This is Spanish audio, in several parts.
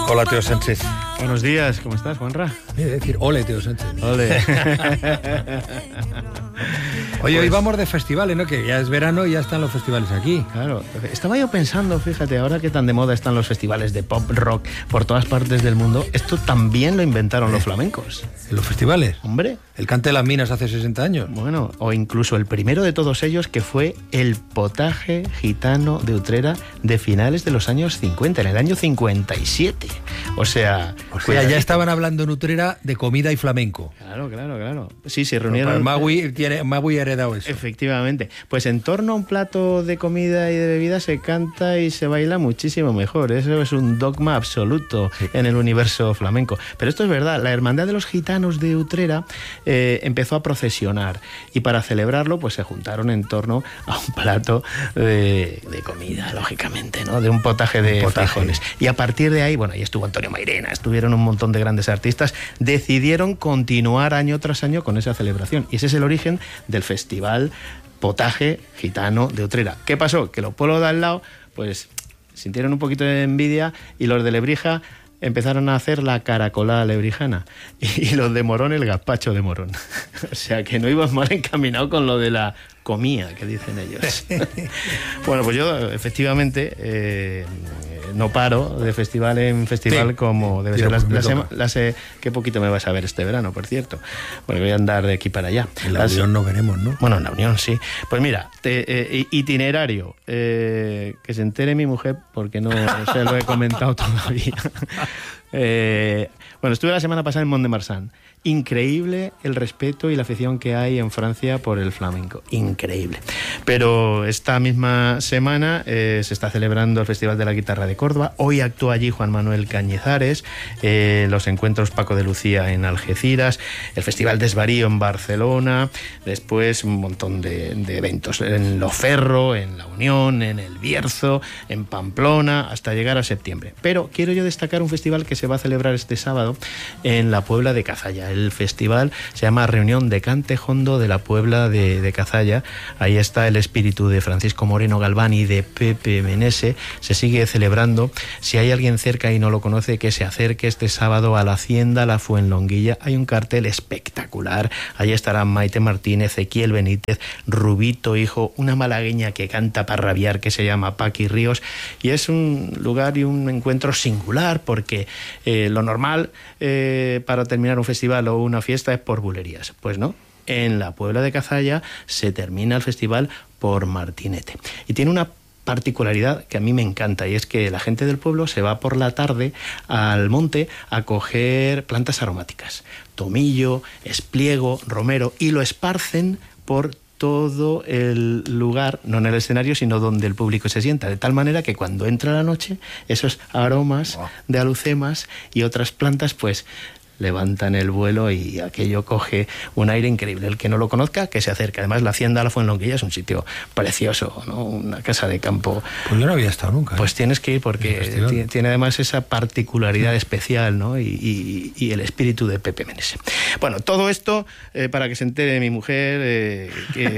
Hola, Teo Sánchez. Buenos días, ¿cómo estás, Juanra? Voy a decir, ole, Teo Sánchez. Ole. Oye, hoy vamos de festivales, ¿no? Que ya es verano y ya están los festivales aquí. Claro, estaba yo pensando, fíjate, ahora que tan de moda están los festivales de pop rock por todas partes del mundo, esto también lo inventaron los flamencos. ¿En los festivales? Hombre. El Cante de las Minas hace 60 años. Bueno, o incluso el primero de todos ellos, que fue el Potaje Gitano de Utrera de finales de los años 50, en el año 57. O sea, ya estaban hablando en Utrera de comida y flamenco. Claro. Sí, se reunieron. El Magui ha heredado eso. Efectivamente. Pues en torno a un plato de comida y de bebida se canta y se baila muchísimo mejor. Eso es un dogma absoluto en el universo flamenco. Pero esto es verdad. La Hermandad de los Gitanos de Utrera empezó a procesionar y para celebrarlo pues se juntaron en torno a un plato de comida, lógicamente, ¿no? De un potaje de frijoles. Y a partir de ahí, bueno, ahí estuvo Antonio Mairena, estuvieron un montón de grandes artistas, decidieron continuar año tras año con esa celebración. Y ese es el origen del Festival Potaje Gitano de Utrera. ¿Qué pasó? Que los pueblos de al lado pues sintieron un poquito de envidia y los de Lebrija empezaron a hacer la caracolada lebrijana y los de Morón el gazpacho de Morón. O sea que no ibas mal encaminado con lo de la comida, que dicen ellos. Bueno, pues yo efectivamente no paro de festival en festival, como debe ser. Qué poquito me vas a ver este verano, por cierto. Bueno, voy a andar de aquí para allá. En la Unión no veremos, ¿no? Bueno, en la Unión sí. Pues mira, itinerario, que se entere mi mujer porque no se lo he comentado todavía. Bueno, estuve la semana pasada en Mont-de-Marsan. Increíble el respeto y la afición que hay en Francia por el flamenco. Increíble. Pero esta misma semana se está celebrando el Festival de la Guitarra de Córdoba. Hoy actúa allí Juan Manuel Cañizares, los encuentros Paco de Lucía en Algeciras, el Festival Desvarío en Barcelona, después un montón de eventos en Loferro, en La Unión, en El Bierzo, en Pamplona, hasta llegar a septiembre. Pero quiero yo destacar un festival que se va a celebrar este sábado en la Puebla de Cazalla. El festival se llama Reunión de Cante Jondo de la Puebla de Cazalla. Ahí está el espíritu de Francisco Moreno Galván y de Pepe Menese. Se sigue celebrando. Si hay alguien cerca y no lo conoce, que se acerque este sábado a la Hacienda La Fuenlonguilla. Hay un cartel espectacular. Ahí estarán Maite Martínez, Ezequiel Benítez, Rubito Hijo, una malagueña que canta para rabiar que se llama Paqui Ríos. Y es un lugar y un encuentro singular porque lo normal para terminar un festival o una fiesta es por bulerías. Pues no. En la Puebla de Cazalla se termina el festival por martinete. Y tiene una particularidad que a mí me encanta, y es que la gente del pueblo se va por la tarde al monte a coger plantas aromáticas, tomillo, espliego, romero, y lo esparcen por todo el lugar, no en el escenario, sino donde el público se sienta, de tal manera que cuando entra la noche, esos aromas de alucemas y otras plantas, pues levantan el vuelo y aquello coge un aire increíble. El que no lo conozca, que se acerque. Además, la Hacienda La Fuenlonguilla es un sitio precioso, ¿no? Una casa de campo. Pues yo no había estado nunca. Pues tienes que ir porque tiene además esa particularidad especial, ¿no? Y el espíritu de Pepe Menese. Bueno, todo esto para que se entere mi mujer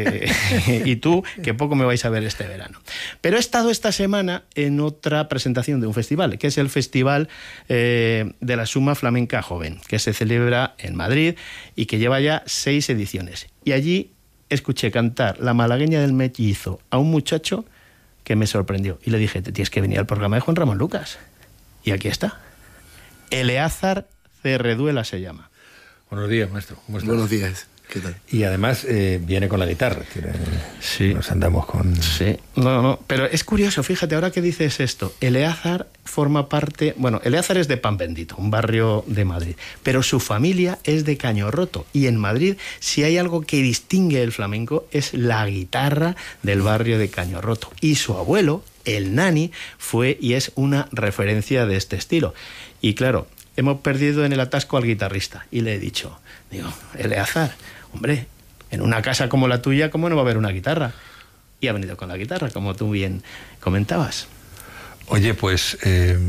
y tú, que poco me vais a ver este verano. Pero he estado esta semana en otra presentación de un festival, que es el Festival de la Suma Flamenca Joven, que se celebra en Madrid y que lleva ya 6 ediciones. Y allí escuché cantar la malagueña del Mellizo a un muchacho que me sorprendió. Y le dije, te tienes que venir al programa de Juan Ramón Lucas. Y aquí está. Eleazar Cerreduela se llama. Buenos días, maestro. ¿Cómo estás? Buenos días. ¿Qué tal? Y además viene con la guitarra. Sí. Nos andamos con... Sí. No. Pero es curioso, fíjate, ahora que dices esto, Eleazar forma parte... Bueno, Eleazar es de Pan Bendito, un barrio de Madrid. Pero su familia es de Caño Roto. Y en Madrid, si hay algo que distingue el flamenco, es la guitarra del barrio de Caño Roto. Y su abuelo, el Nani, fue y es una referencia de este estilo. Y claro, hemos perdido en el atasco al guitarrista. Y le he dicho, Eleazar, hombre, en una casa como la tuya, ¿cómo no va a haber una guitarra? Y ha venido con la guitarra, como tú bien comentabas. Oye, pues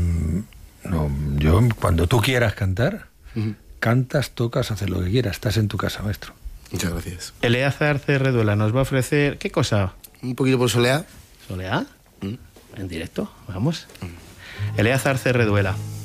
yo cuando tú quieras cantar, cantas, tocas, haces lo que quieras. Estás en tu casa, maestro. Muchas gracias. Eleazar Cerreduela nos va a ofrecer... ¿Qué cosa? Un poquito por Soleá. ¿Soleá? En directo, vamos. Eleazar Cerreduela.